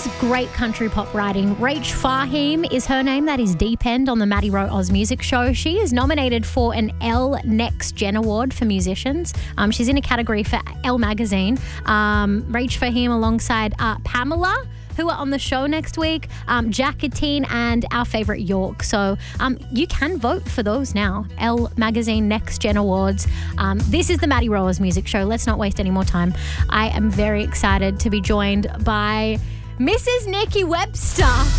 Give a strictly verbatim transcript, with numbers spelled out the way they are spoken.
is great country pop writing. Rach Fahim is her name. That is Deep End on the Maddie Rowe Oz Music Show. She is nominated for an Elle Next Gen Award for musicians. Um, she's in a category for Elle Magazine. Um, Rach Fahim alongside uh, Pamela, who are on the show next week, um, Jacqueline and our favourite York. So um, you can vote for those now. Elle Magazine Next Gen Awards. Um, this is the Maddie Rowe Oz Music Show. Let's not waste any more time. I am very excited to be joined by Missus Nikki Webster.